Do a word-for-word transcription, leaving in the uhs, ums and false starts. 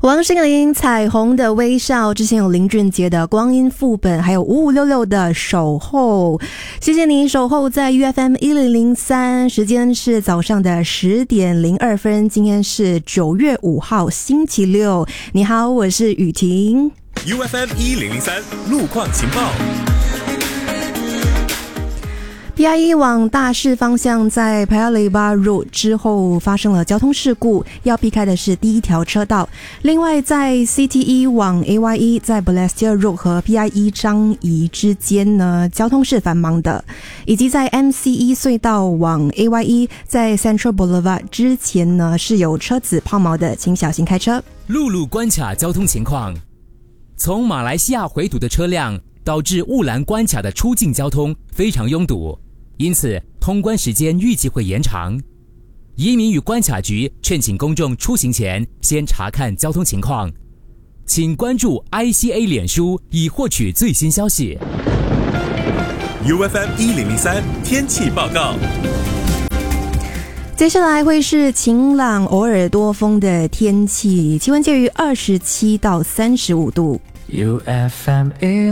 王心凌彩虹的微笑，之前有林俊杰的光阴副本，还有五五六六的守候。谢谢你守候在 U F M 一零零三，时间是早上的十点零二分，今天是九月五号星期六。你好，我是雨婷。 U F M 一零零三路况情报。 P I E 往大市方向在 Paya Lebar Road 之后发生了交通事故，要避开的是第一条车道。另外在 C T E 往 A Y E 在 Balestier Road 和 P I E 张仪之间呢，交通是繁忙的，以及在 M C E 隧道往 A Y E 在 Central Boulevard 之前呢是有车子抛锚的，请小心开车。 陆路关卡交通情况，从马来西亚回堵的车辆导致雾兰关卡的出境交通非常拥堵，因此通关时间预计会延长。移民与关卡局劝请公众出行前先查看交通情况，请关注 I C A 脸书以获取最新消息。 U F M 一零零三天气报告。 接下来会是晴朗偶尔多风的天气，气温介于二十七到三十五度。 U F M